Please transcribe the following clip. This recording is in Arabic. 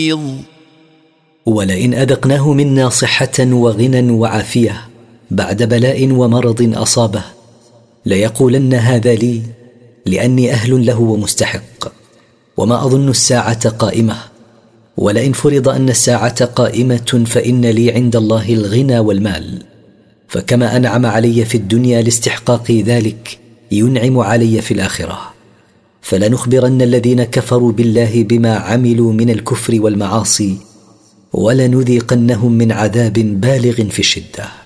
ولئن أذقناه منا صحة وغنى وعافية بعد بلاء ومرض أصابه ليقولن هذا لي لأني أهل له ومستحق. وما أظن الساعة قائمة، ولئن فرض أن الساعة قائمة فإن لي عند الله الغنى والمال، فكما أنعم علي في الدنيا لاستحقاق ذلك ينعم علي في الآخرة. فلنخبرن الذين كفروا بالله بما عملوا من الكفر والمعاصي ولنذيقنهم من عذاب بالغ في الشدة.